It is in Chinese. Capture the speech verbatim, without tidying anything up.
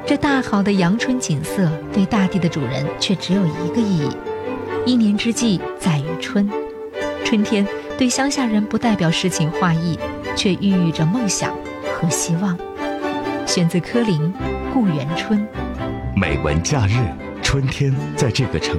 这大好的阳春景色对大地的主人却只有一个意义：一年之计在于春。春天对乡下人不代表诗情画意，却寓意着梦想和希望。选自柯林《故园春》。 美文假日，春天在这个城